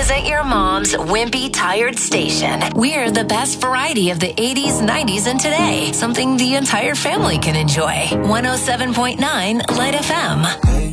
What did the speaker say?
isn't your mom's wimpy, tired station. We're the best variety of the 80s, 90s, and today. Something the entire family can enjoy. 107.9 Light FM.